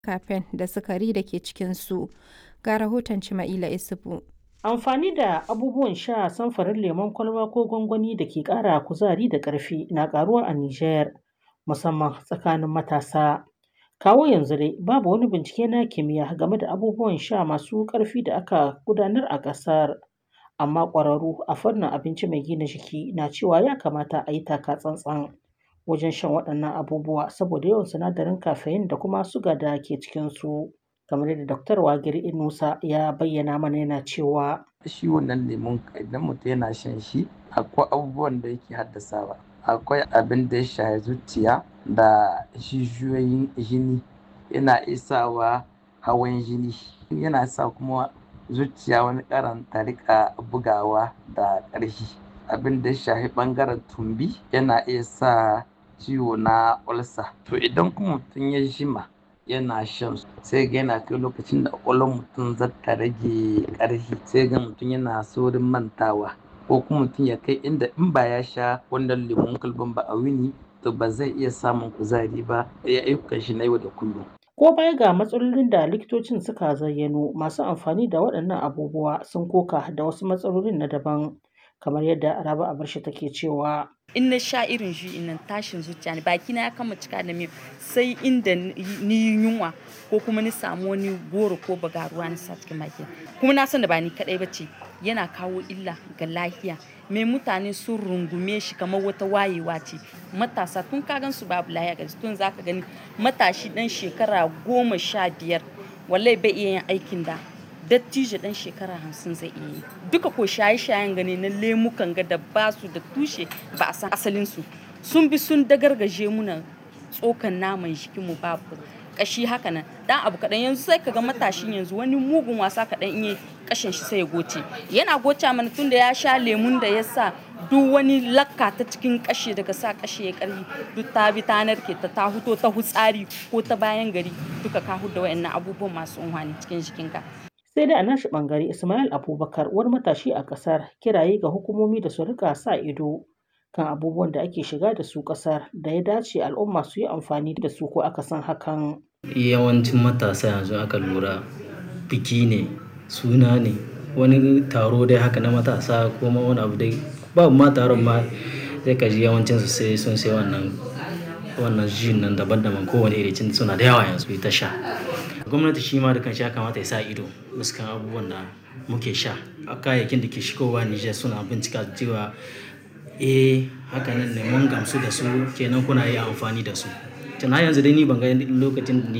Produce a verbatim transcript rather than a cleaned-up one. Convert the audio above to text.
kafen da sukari da ke cikinsu. Ga rahoton Cima'ila Isufu. Amfani da abubuwan sha samfurin lemon kwalba ko gwangwani da ke ƙara kuzari da ƙarfi na ƙaruwa a Nijar, musamman tsakanin matasa. Kawo yanzu dai babu wani bincike na kimiyya game da abubuwan sha masu ƙarfi da aka gudanar a ƙasar. Amma ƙwararru a fannin abinci mai gina jiki na cewa ya kamata a yi taka tsantsan wajen shan waɗannan abubuwa saboda yawan sinadarin caffeine da kuma suga da ke cikinsu. Kamar yadda Daktar Wagiri Inusa ya bayyana mana yana cewa shi wannan lemon idan mutum yana shan shi akwai abubuwan da yake haddasawa. Akwai abin da ya shafi zuciya da jijiyoyin jini, yana isawa hawan jini, yana sa kuma zuciya wani karan ta rika bugawa da ƙarfi. Abin da ya shafi ɓangaren tumbi yana iya sa ciwo na ulcer. To idan kuma mutum ya jima yana shan su sai ga yana kai lokacin da ƙwaƙwalwar mutum za ta rage ƙarfi, sai ga mutum yana saurin mantawa, ko kuma mutum ya kai inda in ba ya sha wannan lemon kwalban ba a wuni to ba zai iya samun kuzari ba ya ayyukan shi na yau da kullum. Ko baya ga matsalolin da likitocin suka zayyano, masu amfani da waɗannan abubuwa sun koka da wasu matsalolin na daban, kamar yadda Rabi Abarshi take cewa. In na sha irin shi in nan tashin zuciya ne, baki na ya kama cika da miyau sai inda ni yunwa ko kuma ni samu wani goro ko bagaruwa na sa cikin baki. Kuma na san da ba ni kadai ba ce, yana kawo illa ga lafiya. Mai mutane sun rungume shi kamar wata wayewa ce. Matasa tun ka gan su babu lafiya ga tun zaka gani matashi dan shekara goma sha biyar wallahi bai iya yin aikin da dattijo dan shekara hamsin zai iya yi. Duka ko shaye-shayen gani na lemukan ga da ba su da tushe ba a san asalin su. Sun bi sun dagargaje muna tsokan naman jikin mu babu kashi haka nan. Dan abu kadan yanzu sai kaga matashin yanzu wani mugun wasa kadan in yi kashin shi sai ya goce. Yana goce mana tunda ya sha lemun da ya sa duk wani lakka ta cikin kashi daga sa kashi ya karfi duk ta bi ta narke ta ta huto ta hutsari ko ta bayan gari duka ka hudda wayannan abubuwan masu unhwani cikin jikinka. Sai dai a nashi ɓangare Ismail Abubakar, wani matashi a ƙasar, kiraye ga hukumomi da su rika sa ido kan abubuwan da ake shiga da su ƙasar da ya dace al'umma su yi amfani da su ko aka san hakan. Yawancin matasa yanzu aka lura biki ne, suna ne, wani taro dai haka na matasa ko wani abu dai babu ma taron ma sai ka ji yawancin su sai sun sai wannan wannan jin nan daban-daban kowane irin suna da yawa yanzu ita sha. Gwamnati shi ma da kanshi ya kamata ya sa ido fuskan abubuwan da muke sha. Kayayyakin da ke shigowa Nijar suna bincika cewa eh haka nan ne mun gamsu da su kenan kuna iya amfani da su. Tun har yanzu dai ni ban ga lokacin